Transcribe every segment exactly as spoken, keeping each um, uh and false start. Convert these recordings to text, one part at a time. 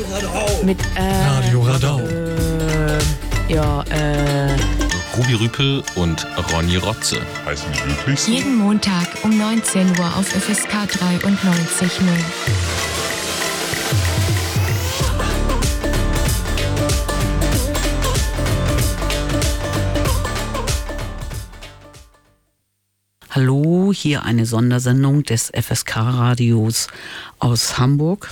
Radau. Mit äh, Radio Radau. Äh, ja, äh. Ruby Rüpel und Ronny Rotze. Heißen die wirklich so? Jeden Montag um neunzehn Uhr auf F S K dreiundneunzig Komma null. Hallo, hier eine Sondersendung des F S K-Radios aus Hamburg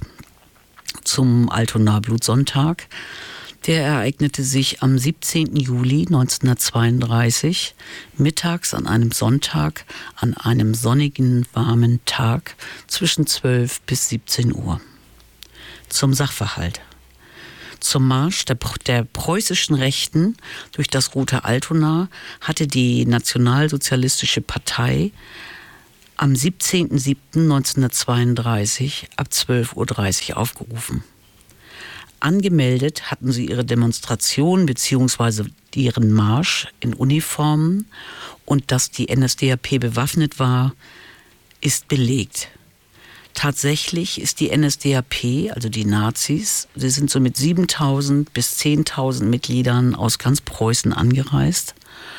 zum Altonaer Blutsonntag. Der ereignete sich am siebzehnten Juli neunzehnhundertzweiunddreißig, mittags an einem Sonntag, an einem sonnigen, warmen Tag zwischen zwölf bis siebzehn Uhr. Zum Sachverhalt. Zum Marsch der, der preußischen Rechten durch das Rote Altona hatte die Nationalsozialistische Partei am siebzehnten siebten neunzehnhundertzweiunddreißig ab zwölf Uhr dreißig aufgerufen. Angemeldet hatten sie ihre Demonstration bzw. ihren Marsch in Uniformen, und dass die N S D A P bewaffnet war, ist belegt. Tatsächlich ist die N S D A P, also die Nazis, sie sind so mit siebentausend bis zehntausend Mitgliedern aus ganz Preußen angereist,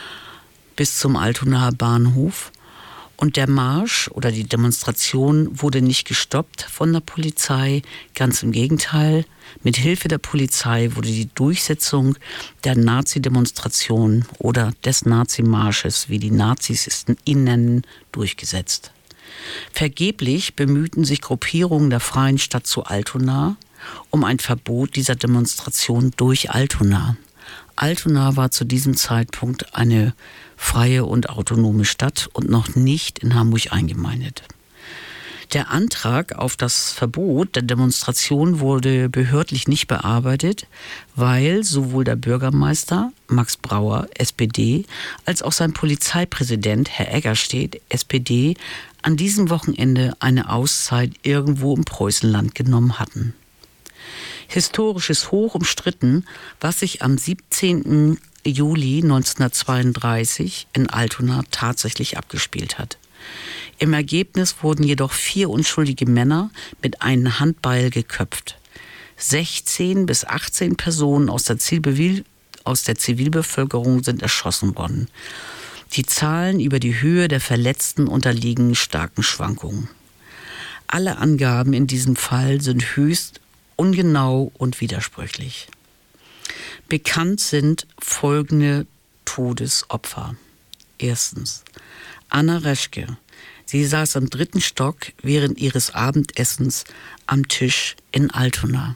bis zum Altonaer Bahnhof. Und der Marsch oder die Demonstration wurde nicht gestoppt von der Polizei, ganz im Gegenteil. Mit Hilfe der Polizei wurde die Durchsetzung der Nazi-Demonstration oder des Nazimarsches, wie die Nazis es ihn nennen, durchgesetzt. Vergeblich bemühten sich Gruppierungen der Freien Stadt zu Altona um ein Verbot dieser Demonstration durch Altona. Altona war zu diesem Zeitpunkt eine freie und autonome Stadt und noch nicht in Hamburg eingemeindet. Der Antrag auf das Verbot der Demonstration wurde behördlich nicht bearbeitet, weil sowohl der Bürgermeister Max Brauer, S P D, als auch sein Polizeipräsident Herr Eggerstedt, S P D, an diesem Wochenende eine Auszeit irgendwo im Preußenland genommen hatten. Historisch ist hoch umstritten, was sich am siebzehnten Juli neunzehnhundertzweiunddreißig in Altona tatsächlich abgespielt hat. Im Ergebnis wurden jedoch vier unschuldige Männer mit einem Handbeil geköpft. sechzehn bis achtzehn Personen aus der, Zivilbe- aus der Zivilbevölkerung sind erschossen worden. Die Zahlen über die Höhe der Verletzten unterliegen starken Schwankungen. Alle Angaben in diesem Fall sind höchst ungenau und widersprüchlich. Bekannt sind folgende Todesopfer. Erstens Anna Reschke. Sie saß am dritten Stock während ihres Abendessens am Tisch in Altona.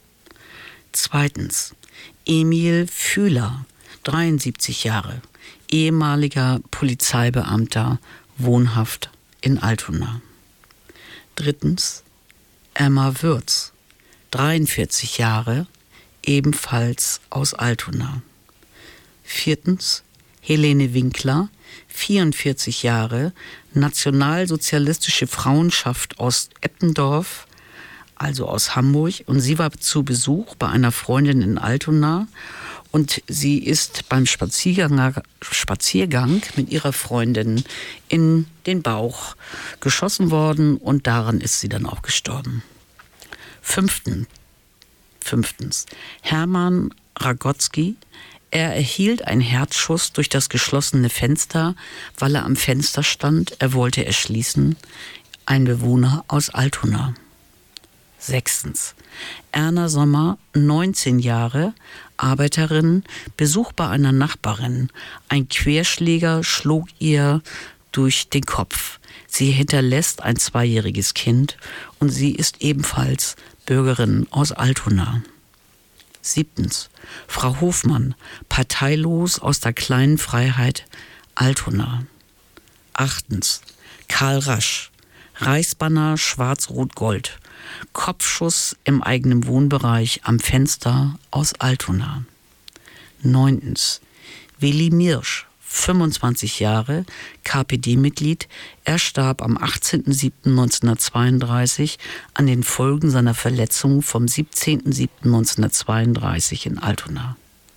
Zweitens Emil Fühler, dreiundsiebzig Jahre, ehemaliger Polizeibeamter, wohnhaft in Altona. Drittens Emma Würz, dreiundvierzig Jahre, ebenfalls aus Altona. Viertens Helene Winkler, vierundvierzig Jahre, nationalsozialistische Frauenschaft aus Eppendorf, also aus Hamburg, und sie war zu Besuch bei einer Freundin in Altona und sie ist beim Spaziergang, Spaziergang mit ihrer Freundin in den Bauch geschossen worden und daran ist sie dann auch gestorben. Fünftens, Fünftens Hermann Ragotzky. Er erhielt einen Herzschuss durch das geschlossene Fenster, weil er am Fenster stand. Er wollte es schließen. Ein Bewohner aus Altona. Sechstens Erna Sommer, neunzehn Jahre, Arbeiterin, Besuch bei einer Nachbarin. Ein Querschläger schlug ihr durch den Kopf. Sie hinterlässt ein zweijähriges Kind und sie ist ebenfalls Bürgerin aus Altona. Siebtens Frau Hofmann, parteilos aus der kleinen Freiheit Altona. Achtens Karl Rasch, Reichsbanner Schwarz-Rot-Gold, Kopfschuss im eigenen Wohnbereich am Fenster aus Altona. Neuntens Willi Mirsch, fünfundzwanzig Jahre, K P D-Mitglied. Er starb am achtzehnten siebten neunzehnhundertzweiunddreißig an den Folgen seiner Verletzung vom siebzehnten siebten neunzehnhundertzweiunddreißig in Altona.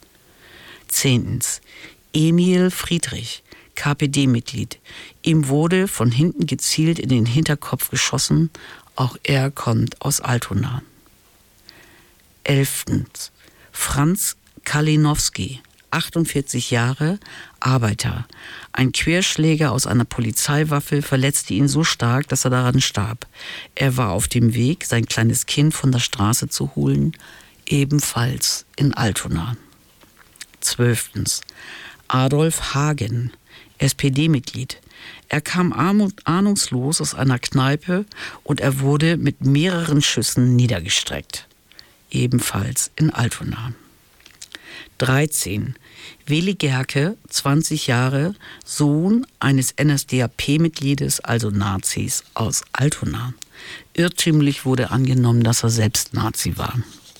Zehntens Emil Friedrich, K P D-Mitglied. Ihm wurde von hinten gezielt in den Hinterkopf geschossen. Auch er kommt aus Altona. Elftens. Franz Kalinowski, achtundvierzig Jahre, Arbeiter. Ein Querschläger aus einer Polizeiwaffe verletzte ihn so stark, dass er daran starb. Er war auf dem Weg, sein kleines Kind von der Straße zu holen, ebenfalls in Altona. Zwölftens. Adolf Hagen, S P D-Mitglied. Er kam ahnungslos aus einer Kneipe und er wurde mit mehreren Schüssen niedergestreckt. Ebenfalls in Altona. dreizehn. Willi Gerke, zwanzig Jahre, Sohn eines N S D A P-Mitgliedes, also Nazis, aus Altona. Irrtümlich wurde angenommen, dass er selbst Nazi war.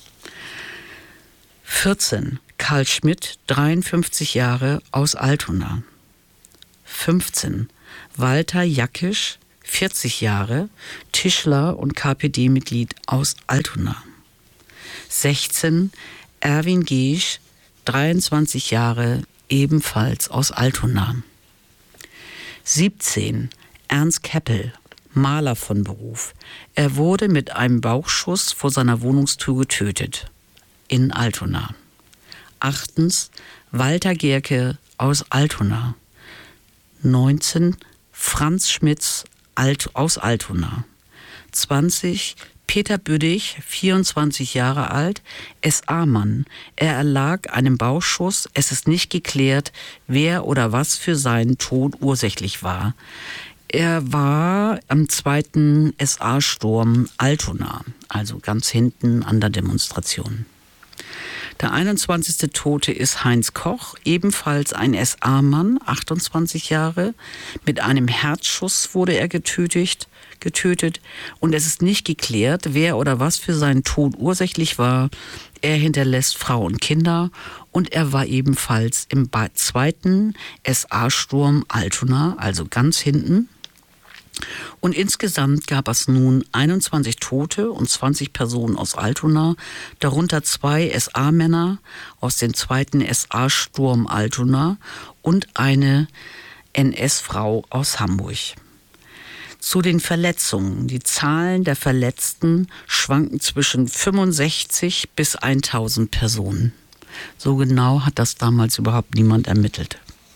vierzehn. Karl Schmidt, dreiundfünfzig Jahre, aus Altona. fünfzehn. Walter Jackisch, vierzig Jahre, Tischler und K P D-Mitglied aus Altona. sechzehn. Erwin Geesch, dreiundzwanzig Jahre, ebenfalls aus Altona. siebzehn. Ernst Keppel, Maler von Beruf. Er wurde mit einem Bauchschuss vor seiner Wohnungstür getötet. In Altona. achtens. Walter Gerke aus Altona. neunzehn. Franz Schmitz Alt, aus Altona. zwanzig. Peter Büdig, vierundzwanzig Jahre alt, S A-Mann. Er erlag einem Bauchschuss. Es ist nicht geklärt, wer oder was für seinen Tod ursächlich war. Er war am zweiten S A-Sturm Altona, also ganz hinten an der Demonstration. Der einundzwanzigste Tote ist Heinz Koch, ebenfalls ein S A-Mann, achtundzwanzig Jahre. Mit einem Herzschuss wurde er getötet, getötet und es ist nicht geklärt, wer oder was für seinen Tod ursächlich war. Er hinterlässt Frau und Kinder und er war ebenfalls im zweiten S A-Sturm Altona, also ganz hinten. Und insgesamt gab es nun einundzwanzig Tote und zwanzig Personen aus Altona, darunter zwei S A-Männer aus dem zweiten S A-Sturm Altona und eine N S-Frau aus Hamburg. Zu den Verletzungen. Die Zahlen der Verletzten schwanken zwischen fünfundsechzig bis tausend Personen. So genau hat das damals überhaupt niemand ermittelt.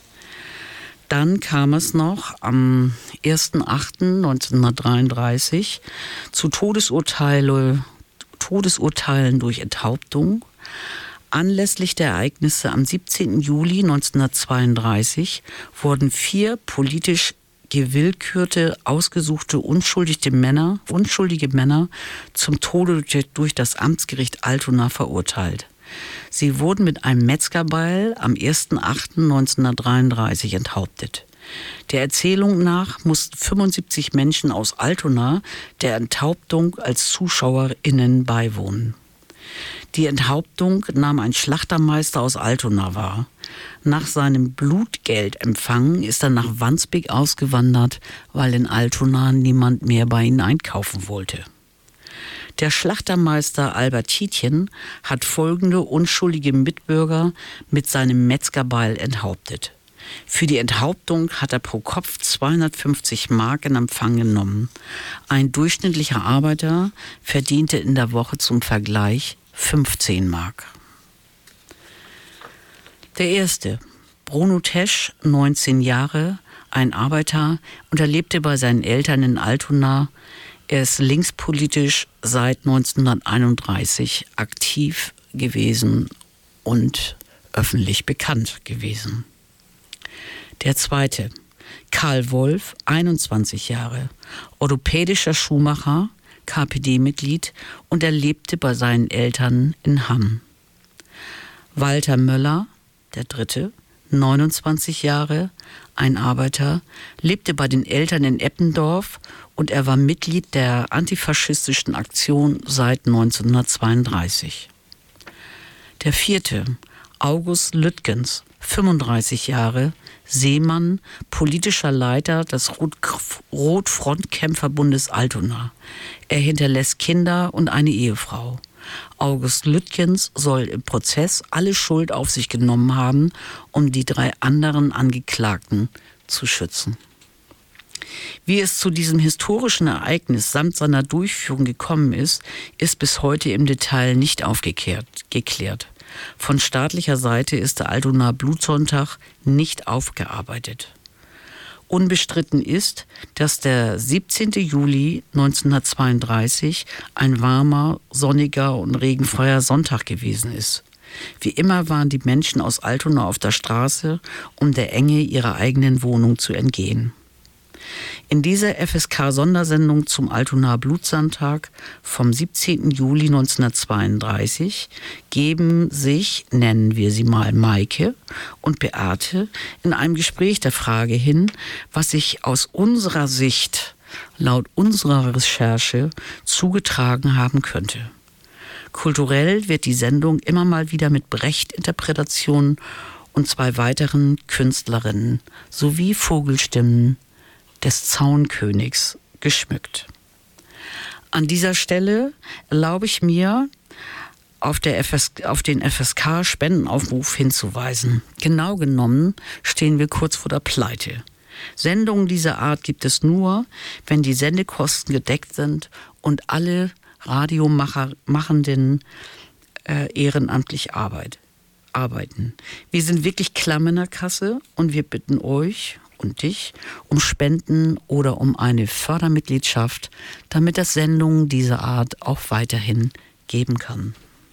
Dann kam es noch am ersten achten neunzehnhundertdreiunddreißig zu Todesurteile, Todesurteilen durch Enthauptung. Anlässlich der Ereignisse am siebzehnten Juli neunzehnhundertzweiunddreißig wurden vier politisch gewillkürte, ausgesuchte, unschuldige Männer, unschuldige Männer zum Tode durch das Amtsgericht Altona verurteilt. Sie wurden mit einem Metzgerbeil am ersten achten neunzehnhundertdreiunddreißig enthauptet. Der Erzählung nach mussten fünfundsiebzig Menschen aus Altona der Enthauptung als ZuschauerInnen beiwohnen. Die Enthauptung nahm ein Schlachtermeister aus Altona wahr. Nach seinem Blutgeldempfang ist er nach Wandsbek ausgewandert, weil in Altona niemand mehr bei ihm einkaufen wollte. Der Schlachtermeister Albert Tietjen hat folgende unschuldige Mitbürger mit seinem Metzgerbeil enthauptet. Für die Enthauptung hat er pro Kopf zweihundertfünfzig Mark in Empfang genommen. Ein durchschnittlicher Arbeiter verdiente in der Woche zum Vergleich fünfzehn Mark. Der erste, Bruno Tesch, neunzehn Jahre, ein Arbeiter, und er lebte bei seinen Eltern in Altona. Er ist linkspolitisch seit neunzehnhunderteinunddreißig aktiv gewesen und öffentlich bekannt gewesen. Der zweite, Karl Wolf, einundzwanzig Jahre, orthopädischer Schuhmacher, K P D-Mitglied, und er lebte bei seinen Eltern in Hamm. Walter Möller, der dritte, neunundzwanzig Jahre, ein Arbeiter, lebte bei den Eltern in Eppendorf und er war Mitglied der antifaschistischen Aktion seit neunzehnhundertzweiunddreißig. Der vierte, August Lüttgens, fünfunddreißig Jahre, Seemann, politischer Leiter des Rot- Rotfrontkämpferbundes Altona. Er hinterlässt Kinder und eine Ehefrau. August Lüttgens soll im Prozess alle Schuld auf sich genommen haben, um die drei anderen Angeklagten zu schützen. Wie es zu diesem historischen Ereignis samt seiner Durchführung gekommen ist, ist bis heute im Detail nicht aufgeklärt. Geklärt. Von staatlicher Seite ist der Altonaer Blutsonntag nicht aufgearbeitet. Unbestritten ist, dass der siebzehnten Juli neunzehnhundertzweiunddreißig ein warmer, sonniger und regenfreier Sonntag gewesen ist. Wie immer waren die Menschen aus Altona auf der Straße, um der Enge ihrer eigenen Wohnung zu entgehen. In dieser F S K-Sondersendung zum Altonaer Blutsonntag vom siebzehnten Juli neunzehnhundertzweiunddreißig geben sich, nennen wir sie mal Maike und Beate, in einem Gespräch der Frage hin, was sich aus unserer Sicht, laut unserer Recherche, zugetragen haben könnte. Kulturell wird die Sendung immer mal wieder mit Brecht-Interpretationen und zwei weiteren Künstlerinnen sowie Vogelstimmen des Zaunkönigs geschmückt. An dieser Stelle erlaube ich mir, auf, der F S, auf den F S K-Spendenaufruf hinzuweisen. Genau genommen stehen wir kurz vor der Pleite. Sendungen dieser Art gibt es nur, wenn die Sendekosten gedeckt sind und alle Radiomachenden äh, ehrenamtlich Arbeit, arbeiten. Wir sind wirklich klamm in der Kasse und wir bitten euch und dich um Spenden oder um eine Fördermitgliedschaft, damit es Sendungen dieser Art auch weiterhin geben kann.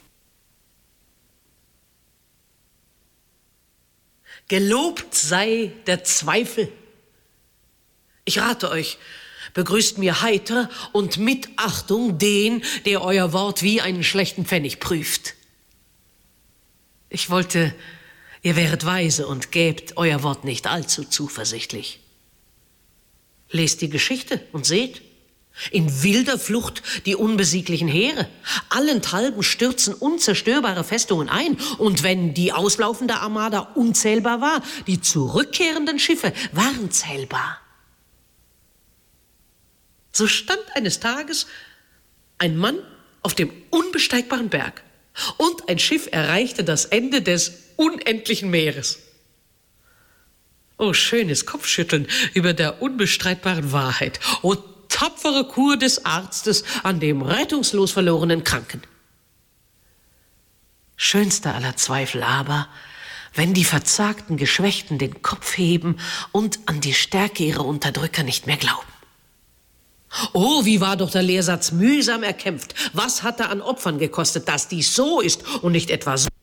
Gelobt sei der Zweifel. Ich rate euch, begrüßt mir heiter und mit Achtung den, der euer Wort wie einen schlechten Pfennig prüft. Ich wollte, ihr wäret weise und gäbt euer Wort nicht allzu zuversichtlich. Lest die Geschichte und seht, in wilder Flucht die unbesieglichen Heere. Allenthalben stürzen unzerstörbare Festungen ein. Und wenn die auslaufende Armada unzählbar war, die zurückkehrenden Schiffe waren zählbar. So stand eines Tages ein Mann auf dem unbesteigbaren Berg und ein Schiff erreichte das Ende des unendlichen Meeres. Oh, schönes Kopfschütteln über der unbestreitbaren Wahrheit. Oh, tapfere Kur des Arztes an dem rettungslos verlorenen Kranken. Schönster aller Zweifel aber, wenn die verzagten Geschwächten den Kopf heben und an die Stärke ihrer Unterdrücker nicht mehr glauben. Oh, wie war doch der Lehrsatz mühsam erkämpft. Was hat er an Opfern gekostet, dass dies so ist und nicht etwa so?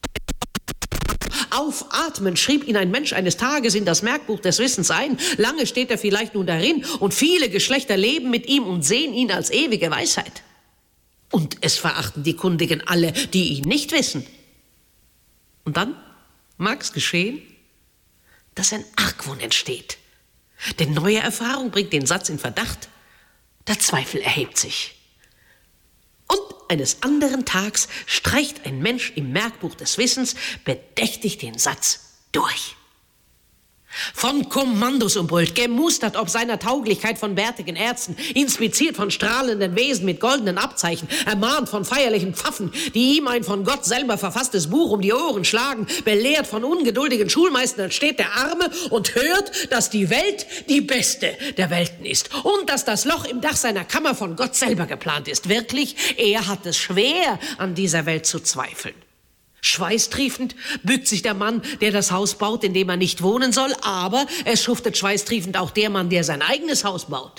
Aufatmen schrieb ihn ein Mensch eines Tages in das Merkbuch des Wissens ein. Lange steht er vielleicht nun darin und viele Geschlechter leben mit ihm und sehen ihn als ewige Weisheit. Und es verachten die Kundigen alle, die ihn nicht wissen. Und dann mag's geschehen, dass ein Argwohn entsteht. Denn neue Erfahrung bringt den Satz in Verdacht. Der Zweifel erhebt sich. Und eines anderen Tags streicht ein Mensch im Merkbuch des Wissens bedächtig den Satz durch. Von Kommandos umbrüllt, gemustert ob seiner Tauglichkeit von bärtigen Ärzten, inspiziert von strahlenden Wesen mit goldenen Abzeichen, ermahnt von feierlichen Pfaffen, die ihm ein von Gott selber verfasstes Buch um die Ohren schlagen, belehrt von ungeduldigen Schulmeistern, steht der Arme und hört, dass die Welt die beste der Welten ist und dass das Loch im Dach seiner Kammer von Gott selber geplant ist. Wirklich, er hat es schwer, an dieser Welt zu zweifeln. Schweißtriefend bückt sich der Mann, der das Haus baut, in dem er nicht wohnen soll, aber es schuftet schweißtriefend auch der Mann, der sein eigenes Haus baut.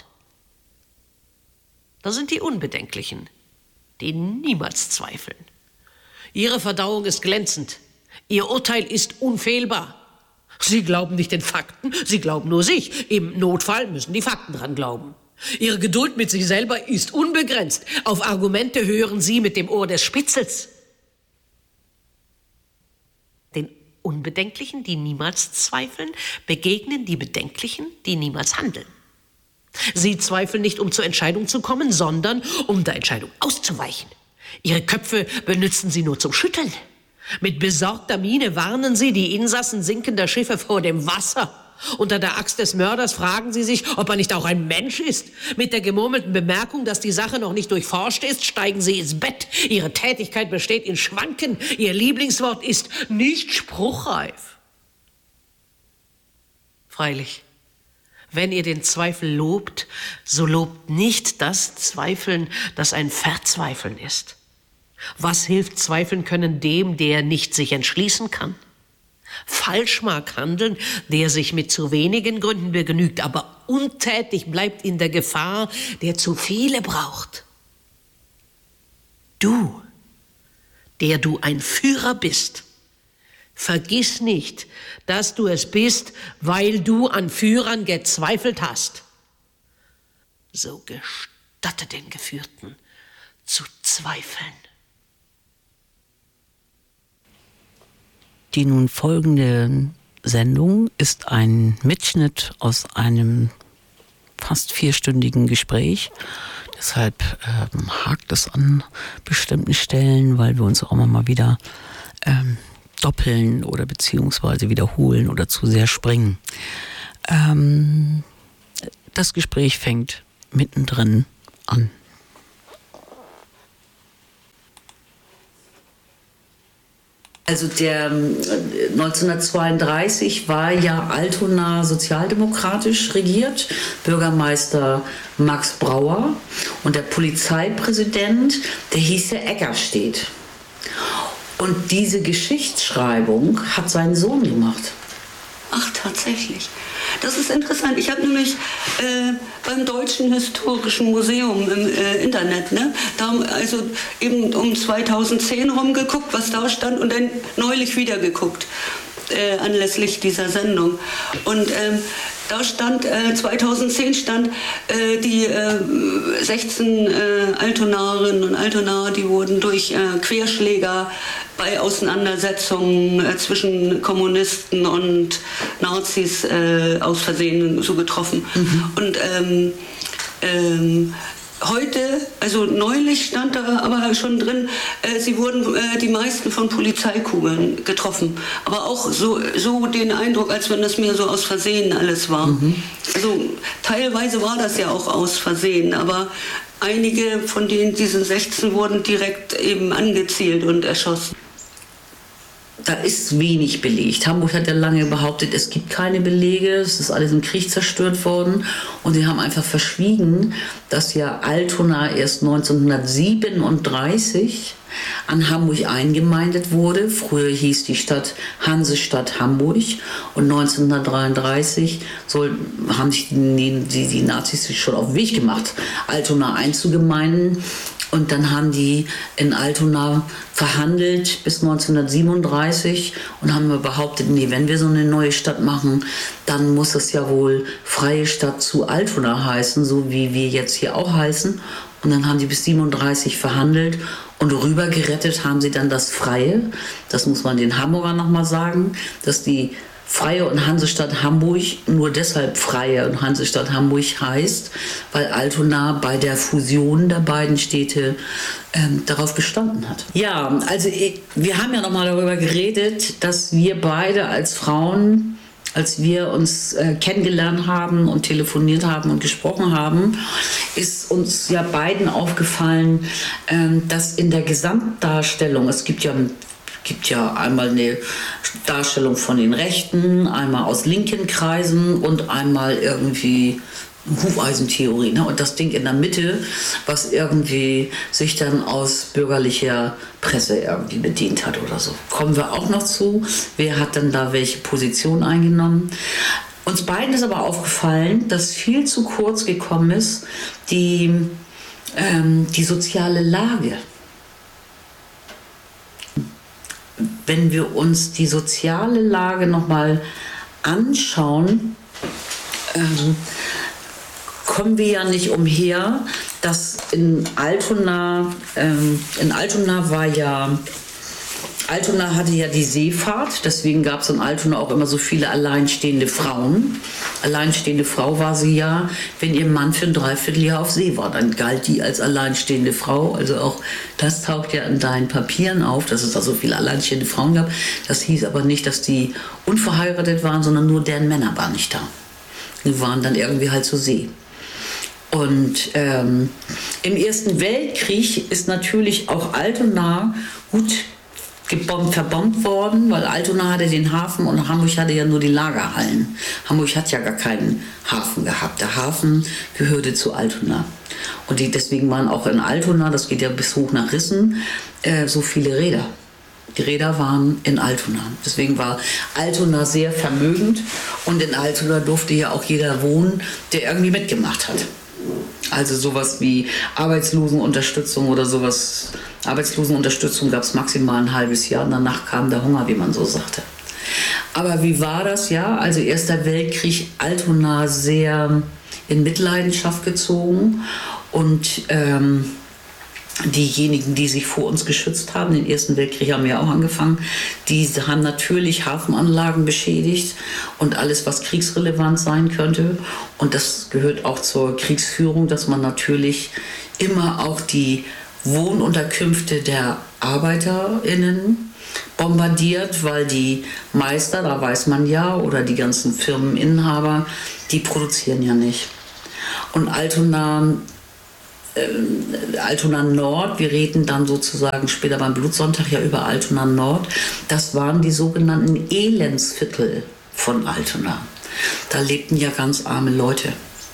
Das sind die Unbedenklichen, die niemals zweifeln. Ihre Verdauung ist glänzend, ihr Urteil ist unfehlbar. Sie glauben nicht den Fakten, sie glauben nur sich. Im Notfall müssen die Fakten dran glauben. Ihre Geduld mit sich selber ist unbegrenzt. Auf Argumente hören sie mit dem Ohr des Spitzels. Den Unbedenklichen, die niemals zweifeln, begegnen die Bedenklichen, die niemals handeln. Sie zweifeln nicht, um zur Entscheidung zu kommen, sondern um der Entscheidung auszuweichen. Ihre Köpfe benützen sie nur zum Schütteln. Mit besorgter Miene warnen sie die Insassen sinkender Schiffe vor dem Wasser. Unter der Axt des Mörders fragen sie sich, ob er nicht auch ein Mensch ist. Mit der gemurmelten Bemerkung, dass die Sache noch nicht durchforscht ist, steigen sie ins Bett. Ihre Tätigkeit besteht in Schwanken. Ihr Lieblingswort ist nicht spruchreif. Freilich, Wenn ihr den Zweifel lobt, so lobt nicht das Zweifeln, das ein Verzweifeln ist. Was hilft zweifeln können dem, der nicht sich entschließen kann? Falsch mag handeln, der sich mit zu wenigen Gründen begnügt, aber untätig bleibt in der Gefahr, der zu viele braucht. Du, der du ein Führer bist, vergiss nicht, dass du es bist, weil du an Führern gezweifelt hast. So gestatte den Geführten zu zweifeln. Die nun folgende Sendung ist ein Mitschnitt aus einem fast vierstündigen Gespräch. Deshalb ähm, hakt es an bestimmten Stellen, weil wir uns auch immer mal wieder ähm, doppeln oder beziehungsweise wiederholen oder zu sehr springen. Ähm, das Gespräch fängt mittendrin an. Also der neunzehnhundertzweiunddreißig war ja Altona sozialdemokratisch regiert, Bürgermeister Max Brauer und der Polizeipräsident, der hieß ja Eckerstedt. Und diese Geschichtsschreibung hat sein Sohn gemacht. Ach, tatsächlich. Das ist interessant. Ich habe nämlich äh, beim Deutschen Historischen Museum im äh, Internet, ne, da also eben um zweitausendzehn rumgeguckt, was da stand, und dann neulich wieder geguckt, äh, anlässlich dieser Sendung. Und ähm, da stand, äh, zweitausendzehn stand, äh, die äh, sechzehn äh, Altonarinnen und Altonaer, die wurden durch äh, Querschläger bei Auseinandersetzungen äh, zwischen Kommunisten und Nazis äh, aus Versehen so getroffen. Mhm. Und ähm, ähm, heute, also neulich stand da aber schon drin, äh, sie wurden äh, die meisten von Polizeikugeln getroffen. Aber auch so, so den Eindruck, als wenn das mehr so aus Versehen alles war. Mhm. Also teilweise war das ja auch aus Versehen, aber einige von denen, diesen sechzehn, wurden direkt eben angezielt und erschossen. Da ist wenig belegt. Hamburg hat ja lange behauptet, es gibt keine Belege, es ist alles im Krieg zerstört worden. Und sie haben einfach verschwiegen, dass ja Altona erst neunzehnhundertsiebenunddreißig an Hamburg eingemeindet wurde. Früher hieß die Stadt Hansestadt Hamburg. Und neunzehnhundertdreiunddreißig soll, haben sich die, die, die Nazis sich schon auf den Weg gemacht, Altona einzugemeinden. Und dann haben die in Altona verhandelt bis neunzehnhundertsiebenunddreißig und haben behauptet, nee, wenn wir so eine neue Stadt machen, dann muss es ja wohl Freie Stadt zu Altona heißen, so wie wir jetzt hier auch heißen. Und dann haben die bis siebenunddreißig verhandelt und rübergerettet haben sie dann das Freie. Das muss man den Hamburgern nochmal sagen, dass die Freie und Hansestadt Hamburg nur deshalb Freie und Hansestadt Hamburg heißt, weil Altona bei der Fusion der beiden Städte ähm, darauf bestanden hat. Ja, also ich, wir haben ja noch mal darüber geredet, dass wir beide als Frauen, als wir uns äh, kennengelernt haben und telefoniert haben und gesprochen haben, ist uns ja beiden aufgefallen, ähm, dass in der Gesamtdarstellung, es gibt ja gibt ja einmal eine Darstellung von den Rechten, einmal aus linken Kreisen und einmal irgendwie Hufeisentheorie. Ne? Und das Ding in der Mitte, was irgendwie sich dann aus bürgerlicher Presse irgendwie bedient hat oder so. Kommen wir auch noch zu. Wer hat dann da welche Position eingenommen? Uns beiden ist aber aufgefallen, dass viel zu kurz gekommen ist, die, ähm, die soziale Lage. Wenn wir uns die soziale Lage nochmal anschauen, ähm, kommen wir ja nicht umher, dass in Altona, ähm, in Altona war ja, Altona hatte ja die Seefahrt, deswegen gab es in Altona auch immer so viele alleinstehende Frauen. Alleinstehende Frau war sie ja, wenn ihr Mann für ein Dreivierteljahr auf See war, dann galt die als alleinstehende Frau. Also auch das taucht ja in deinen Papieren auf, dass es da so viele alleinstehende Frauen gab. Das hieß aber nicht, dass die unverheiratet waren, sondern nur deren Männer waren nicht da. Die waren dann irgendwie halt zur See. Und ähm, im Ersten Weltkrieg ist natürlich auch Altona gut gebombt, verbombt worden, weil Altona hatte den Hafen und Hamburg hatte ja nur die Lagerhallen. Hamburg hat ja gar keinen Hafen gehabt. Der Hafen gehörte zu Altona. Und die, deswegen waren auch in Altona, das geht ja bis hoch nach Rissen, äh, so viele Räder. Die Räder waren in Altona. Deswegen war Altona sehr vermögend und in Altona durfte ja auch jeder wohnen, der irgendwie mitgemacht hat. Also sowas wie Arbeitslosenunterstützung oder sowas. Arbeitslosenunterstützung gab es maximal ein halbes Jahr und danach kam der Hunger, wie man so sagte. Aber wie war das? Ja, also Erster Weltkrieg, Altona sehr in Mitleidenschaft gezogen und ähm, diejenigen, die sich vor uns geschützt haben, den Ersten Weltkrieg haben wir auch angefangen, die haben natürlich Hafenanlagen beschädigt und alles, was kriegsrelevant sein könnte. Und das gehört auch zur Kriegsführung, dass man natürlich immer auch die Wohnunterkünfte der ArbeiterInnen bombardiert, weil die Meister, da weiß man ja, oder die ganzen Firmeninhaber, die produzieren ja nicht. Und Altona Altona Nord, wir reden dann sozusagen später beim Blutsonntag ja über Altona Nord, das waren die sogenannten Elendsviertel von Altona. Da lebten ja ganz arme Leute.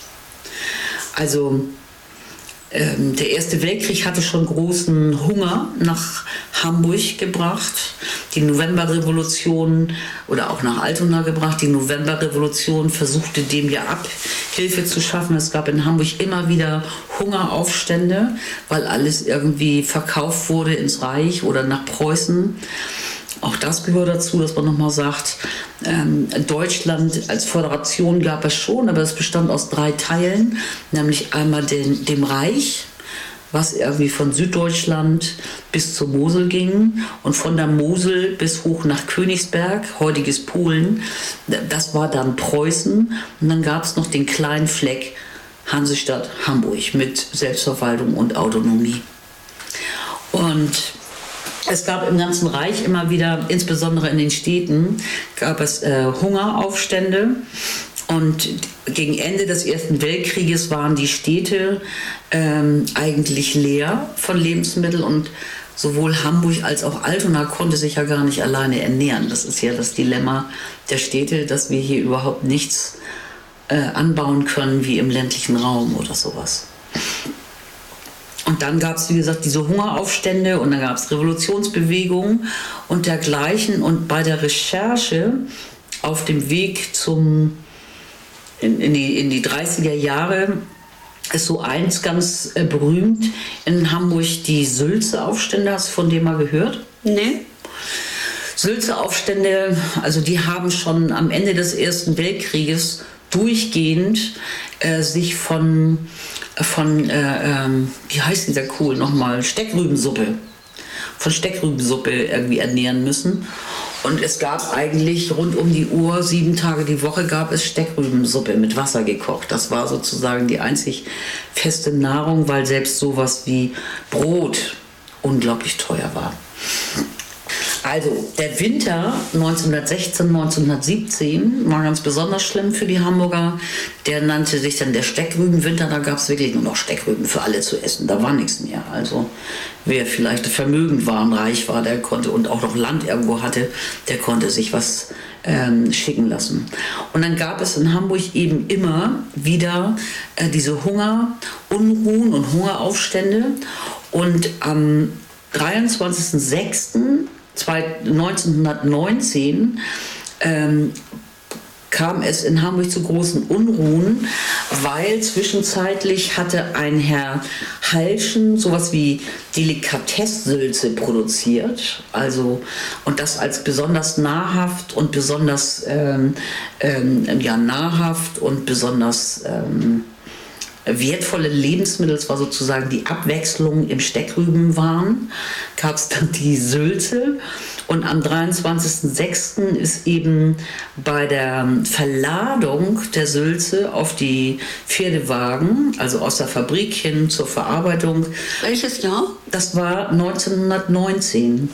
Also ähm, der Erste Weltkrieg hatte schon großen Hunger nach Hamburg gebracht. Die Novemberrevolution oder auch nach Altona gebracht. Die Novemberrevolution versuchte dem ja Abhilfe zu schaffen. Es gab in Hamburg immer wieder Hungeraufstände, weil alles irgendwie verkauft wurde ins Reich oder nach Preußen. Auch das gehört dazu, dass man nochmal sagt, ähm, Deutschland als Föderation gab es schon, aber es bestand aus drei Teilen, nämlich einmal den, dem Reich, was irgendwie von Süddeutschland bis zur Mosel ging und von der Mosel bis hoch nach Königsberg, heutiges Polen. Das war dann Preußen und dann gab es noch den kleinen Fleck Hansestadt Hamburg mit Selbstverwaltung und Autonomie. Und es gab im ganzen Reich immer wieder, insbesondere in den Städten, gab es äh, Hungeraufstände. Und gegen Ende des Ersten Weltkrieges waren die Städte ähm, eigentlich leer von Lebensmitteln und sowohl Hamburg als auch Altona konnte sich ja gar nicht alleine ernähren. Das ist ja das Dilemma der Städte, dass wir hier überhaupt nichts äh, anbauen können wie im ländlichen Raum oder sowas. Und dann gab es, wie gesagt, diese Hungeraufstände und dann gab es Revolutionsbewegungen und dergleichen. Und bei der Recherche auf dem Weg zum In, in, die, in die dreißiger Jahre ist so eins ganz äh, berühmt in Hamburg, die Sülze-Aufstände. Hast du von dem mal gehört? Nee. Sülze-Aufstände, also die haben schon am Ende des Ersten Weltkrieges durchgehend äh, sich von, von äh, ähm, wie heißt dieser Kohl nochmal, Steckrübensuppe, von Steckrübensuppe irgendwie ernähren müssen. Und es gab eigentlich rund um die Uhr, sieben Tage die Woche, gab es Steckrübensuppe mit Wasser gekocht. Das war sozusagen die einzig feste Nahrung, weil selbst sowas wie Brot unglaublich teuer war. Also der Winter neunzehnhundertsechzehn, neunzehnhundertsiebzehn war ganz besonders schlimm für die Hamburger. Der nannte sich dann der Steckrübenwinter. Da gab es wirklich nur noch Steckrüben für alle zu essen. Da war nichts mehr. Also wer vielleicht vermögend war und reich war, der konnte und auch noch Land irgendwo hatte, der konnte sich was ähm, schicken lassen. Und dann gab es in Hamburg eben immer wieder äh, diese Hungerunruhen und Hungeraufstände. Und am dreiundzwanzigsten sechsten neunzehnhundertneunzehn ähm, kam es in Hamburg zu großen Unruhen, weil zwischenzeitlich hatte ein Herr Halschen sowas wie Delikatessensülze produziert, also und das als besonders nahrhaft und besonders ähm, ähm, ja, nahrhaft und besonders ähm, wertvolle Lebensmittel, es war sozusagen die Abwechslung im Steckrübenwahn, gab es dann die Sülze. Und am dreiundzwanzigsten sechsten ist eben bei der Verladung der Sülze auf die Pferdewagen, also aus der Fabrik hin zur Verarbeitung. Welches Jahr? Das war neunzehnhundertneunzehn.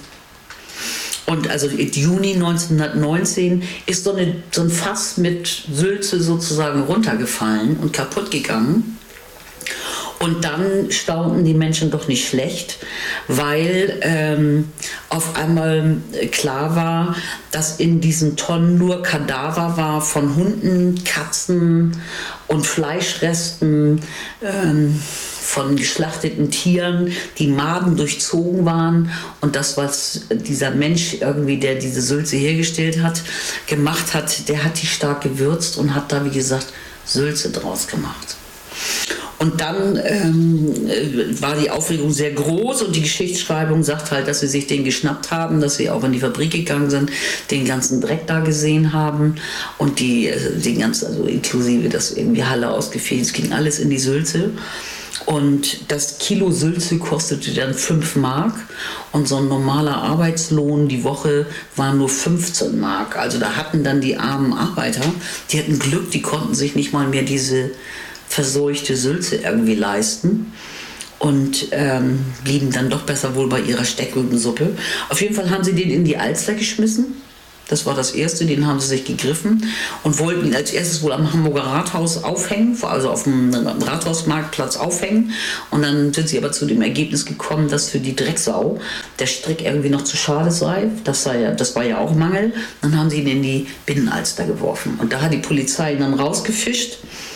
Und also Juni neunzehnhundertneunzehn ist so, eine, so ein Fass mit Sülze sozusagen runtergefallen und kaputt gegangen. Und dann staunten die Menschen doch nicht schlecht, weil ähm, auf einmal klar war, dass in diesen Tonnen nur Kadaver war von Hunden, Katzen und Fleischresten, ähm, von geschlachteten Tieren, die Maden durchzogen waren. Und das, was dieser Mensch irgendwie, der diese Sülze hergestellt hat, gemacht hat, der hat die stark gewürzt und hat da, wie gesagt, Sülze draus gemacht. Und dann ähm, war die Aufregung sehr groß und die Geschichtsschreibung sagt halt, dass sie sich den geschnappt haben, dass sie auch in die Fabrik gegangen sind, den ganzen Dreck da gesehen haben und die, den ganzen, also inklusive das irgendwie Halle ausgefegt, es ging alles in die Sülze. Und das Kilo Sülze kostete dann fünf Mark und so ein normaler Arbeitslohn die Woche war nur fünfzehn Mark. Also da hatten dann die armen Arbeiter, die hatten Glück, die konnten sich nicht mal mehr diese verseuchte Sülze irgendwie leisten und ähm, blieben dann doch besser wohl bei ihrer Steckrübensuppe. Auf jeden Fall haben sie den in die Alster geschmissen. Das war das Erste, den haben sie sich gegriffen und wollten ihn als erstes wohl am Hamburger Rathaus aufhängen, also auf dem Rathausmarktplatz aufhängen. Und dann sind sie aber zu dem Ergebnis gekommen, dass für die Drecksau der Strick irgendwie noch zu schade sei. Das, sei ja, das war ja auch Mangel. Dann haben sie ihn in die Binnenalster geworfen. Und da hat die Polizei ihn dann rausgefischt.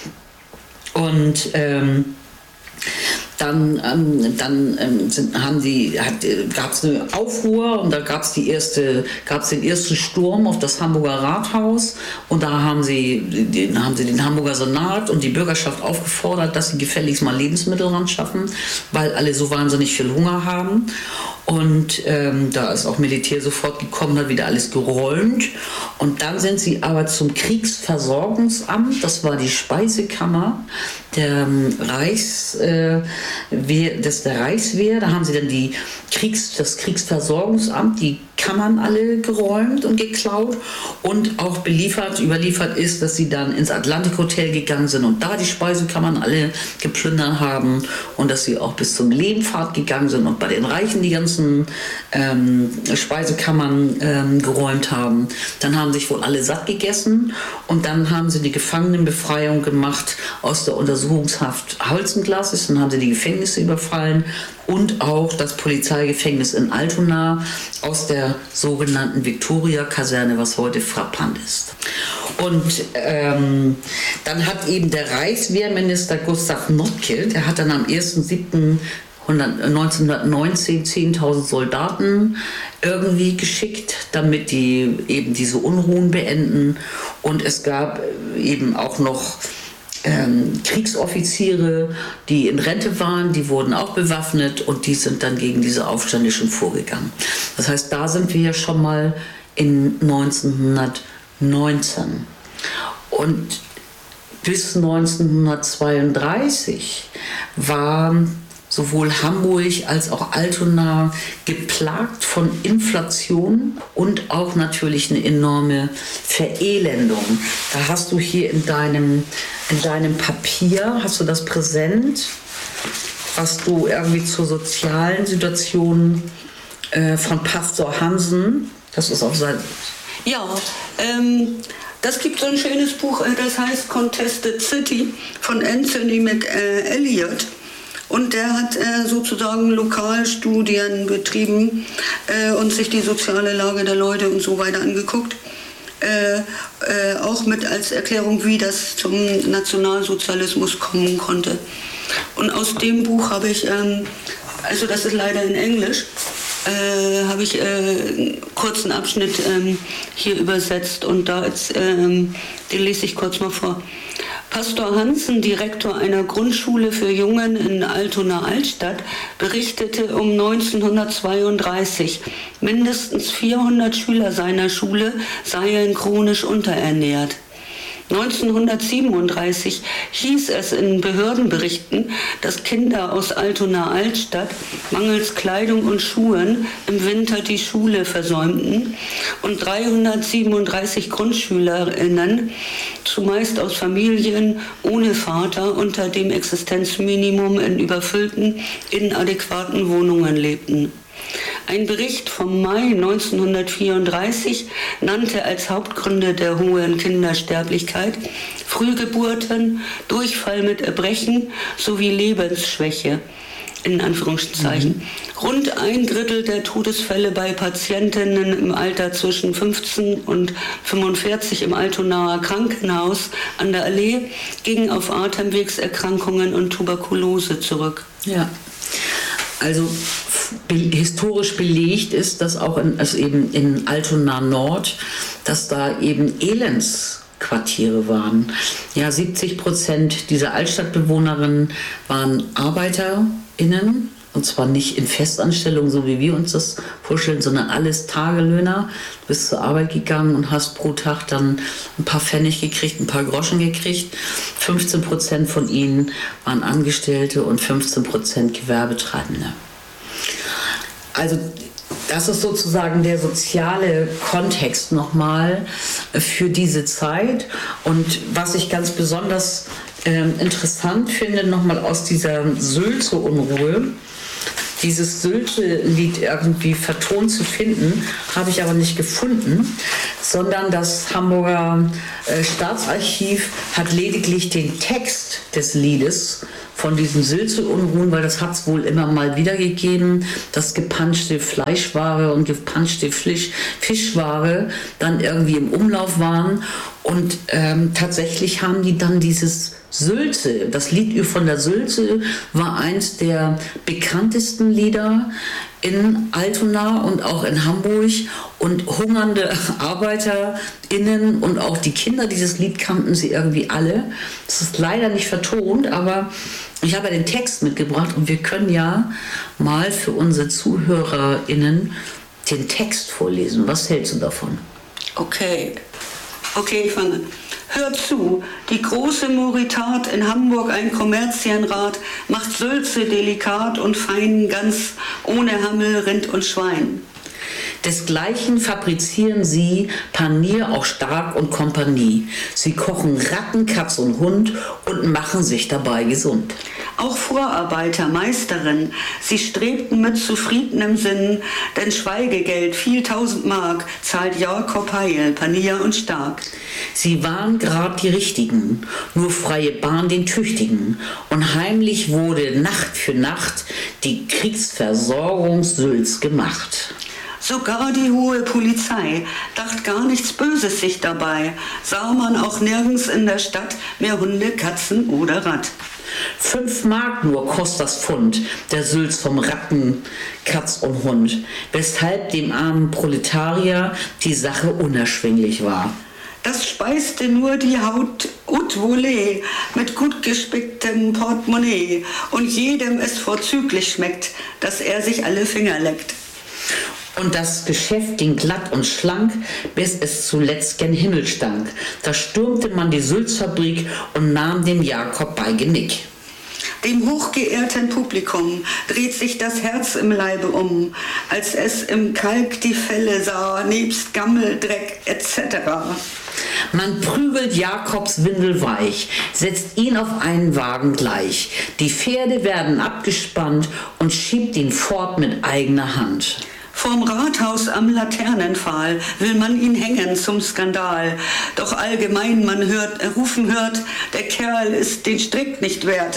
Und ähm, dann, ähm, dann ähm, sind, haben die, gab es eine Aufruhr und da gab es die erste, gab's den ersten Sturm auf das Hamburger Rathaus und da haben sie, den, haben sie den Hamburger Senat und die Bürgerschaft aufgefordert, dass sie gefälligst mal Lebensmittel ran schaffen, weil alle so wahnsinnig viel Hunger haben. Und ähm, da ist auch Militär sofort gekommen, hat wieder alles geräumt. Und dann sind sie aber zum Kriegsversorgungsamt, das war die Speisekammer der ähm, Reichs, äh, Wehr, das der Reichswehr. Da haben sie dann die Kriegs, das Kriegsversorgungsamt, die Kammern alle geräumt und geklaut und auch beliefert, überliefert ist, dass sie dann ins Atlantik-Hotel gegangen sind und da die Speisekammern alle geplündert haben und dass sie auch bis zum Lehmfahrt gegangen sind und bei den Reichen die ganzen ähm, Speisekammern ähm, geräumt haben. Dann haben sich wohl alle satt gegessen und dann haben sie die Gefangenenbefreiung gemacht aus der Untersuchungshaft Holzenglas, dann haben sie die Gefängnisse überfallen und auch das Polizeigefängnis in Altona aus der sogenannten Victoria-Kaserne, was heute frappant ist. Und ähm, dann hat eben der Reichswehrminister Gustav Nottke, der hat dann am ersten siebten neunzehnhundertneunzehn zehntausend Soldaten irgendwie geschickt, damit die eben diese Unruhen beenden. Und es gab eben auch noch Ähm, Kriegsoffiziere, die in Rente waren, die wurden auch bewaffnet und die sind dann gegen diese Aufständischen vorgegangen. Das heißt, da sind wir ja schon mal in neunzehnhundertneunzehn. Und bis neunzehnhundertzweiunddreißig war sowohl Hamburg als auch Altona geplagt von Inflation und auch natürlich eine enorme Verelendung. Da hast du hier in deinem, in deinem Papier, hast du das präsent, was du irgendwie zur sozialen Situation äh, von Pastor Hansen, das ist auf Seite... Ja, ähm, das gibt so ein schönes Buch, äh, das heißt Contested City von Anthony McElliot. Und der hat äh, sozusagen Lokalstudien betrieben äh, und sich die soziale Lage der Leute und so weiter angeguckt. Äh, äh, auch mit als Erklärung, wie das zum Nationalsozialismus kommen konnte. Und aus dem Buch habe ich, ähm, also das ist leider in Englisch, äh, habe ich äh, einen kurzen Abschnitt ähm, hier übersetzt und da ist, ähm, den lese ich kurz mal vor. Pastor Hansen, Direktor einer Grundschule für Jungen in Altona-Altstadt, berichtete um neunzehnhundertzweiunddreißig, mindestens vierhundert Schüler seiner Schule seien chronisch unterernährt. neunzehnhundertsiebenunddreißig hieß es in Behördenberichten, dass Kinder aus Altona-Altstadt mangels Kleidung und Schuhen im Winter die Schule versäumten und dreihundertsiebenunddreißig GrundschülerInnen, zumeist aus Familien ohne Vater, unter dem Existenzminimum in überfüllten, inadäquaten Wohnungen lebten. Ein Bericht vom Mai neunzehnhundertvierunddreißig nannte als Hauptgründe der hohen Kindersterblichkeit Frühgeburten, Durchfall mit Erbrechen sowie Lebensschwäche, in Anführungszeichen. Mhm. Rund ein Drittel der Todesfälle bei Patientinnen im Alter zwischen fünfzehn und fünfundvierzig im Altonaer Krankenhaus an der Allee gingen auf Atemwegserkrankungen und Tuberkulose zurück. Ja, also be- historisch belegt ist, dass auch in, also eben in Altona Nord, dass da eben Elendsquartiere waren. Ja, siebzig Prozent dieser Altstadtbewohnerinnen waren ArbeiterInnen, und zwar nicht in Festanstellung, so wie wir uns das vorstellen, sondern alles Tagelöhner. Du bist zur Arbeit gegangen und hast pro Tag dann ein paar Pfennig gekriegt, ein paar Groschen gekriegt. fünfzehn Prozent von ihnen waren Angestellte und fünfzehn Prozent Gewerbetreibende. Also das ist sozusagen der soziale Kontext nochmal für diese Zeit. Und was ich ganz besonders äh, interessant finde, nochmal aus dieser Sülze-Unruhe, dieses Sülze-Lied irgendwie vertont zu finden, habe ich aber nicht gefunden, sondern das Hamburger äh, Staatsarchiv hat lediglich den Text des Liedes von diesen Sülze-Unruhen, weil das hat es wohl immer mal wieder gegeben, dass gepanschte Fleischware und gepanschte Fisch, Fischware dann irgendwie im Umlauf waren. Und ähm, tatsächlich haben die dann dieses Sülze, das Lied von der Sülze war eins der bekanntesten Lieder in Altona und auch in Hamburg, und hungernde ArbeiterInnen und auch die Kinder dieses Lied kannten sie irgendwie alle. Das ist leider nicht vertont, aber ich habe ja den Text mitgebracht und wir können ja mal für unsere ZuhörerInnen den Text vorlesen. Was hältst du davon? Okay, okay, ich fange. Hört zu, die große Moritat in Hamburg, ein Kommerzienrat, macht Sülze delikat und fein, ganz ohne Hammel, Rind und Schwein. Desgleichen fabrizieren sie Panier auch Stark und Kompanie. Sie kochen Ratten, Katz und Hund und machen sich dabei gesund. Auch Vorarbeiter, Meisterin, sie strebten mit zufriedenem Sinn, denn Schweigegeld, viel tausend Mark, zahlt Jakob Heil, Panier und Stark. Sie waren grad die Richtigen, nur freie Bahn den Tüchtigen, und heimlich wurde Nacht für Nacht die Kriegsversorgung Sülz gemacht. Sogar die hohe Polizei dacht gar nichts Böses sich dabei, sah man auch nirgends in der Stadt mehr Hunde, Katzen oder Ratt. Fünf Mark nur kostet das Pfund, der Sülz vom Ratten, Katz und Hund, weshalb dem armen Proletarier die Sache unerschwinglich war. Das speiste nur die Haut haute volée mit gut gespicktem Portemonnaie und jedem es vorzüglich schmeckt, dass er sich alle Finger leckt. Und das Geschäft ging glatt und schlank, bis es zuletzt gen Himmel stank. Da stürmte man die Sülzfabrik und nahm dem Jakob bei Genick. Dem hochgeehrten Publikum dreht sich das Herz im Leibe um, als es im Kalk die Felle sah, nebst Gammel, Dreck et cetera. Man prügelt Jakobs Windel weich, setzt ihn auf einen Wagen gleich. Die Pferde werden abgespannt und schiebt ihn fort mit eigener Hand. Vorm Rathaus am Laternenpfahl will man ihn hängen zum Skandal. Doch allgemein man hört, äh, rufen hört, der Kerl ist den Strick nicht wert.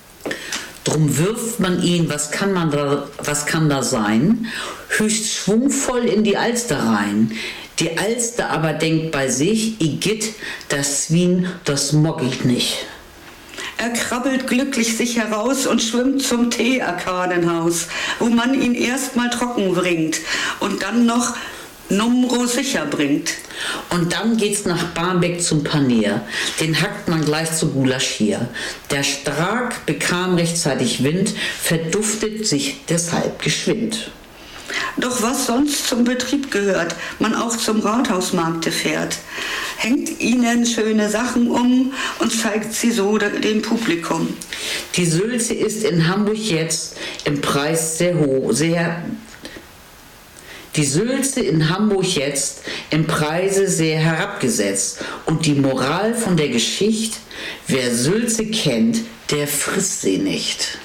Drum wirft man ihn, was kann man da, was kann da sein, höchst schwungvoll in die Alster rein. Die Alster aber denkt bei sich, Igitt, das Swin, das mock ich nicht. Er krabbelt glücklich sich heraus und schwimmt zum Tee-Arkadenhaus, wo man ihn erstmal trocken bringt und dann noch Numro sicher bringt. Und dann geht's nach Barmbek zum Panier. Den hackt man gleich zu Gulasch hier. Der Stark bekam rechtzeitig Wind, verduftet sich deshalb geschwind. Doch was sonst zum Betrieb gehört, man auch zum Rathausmarkte fährt, hängt ihnen schöne Sachen um und zeigt sie so dem Publikum. Die Sülze ist in Hamburg jetzt im Preis sehr hoch, sehr Die Sülze in Hamburg jetzt im Preise sehr herabgesetzt. Und die Moral von der Geschichte, wer Sülze kennt, der frisst sie nicht.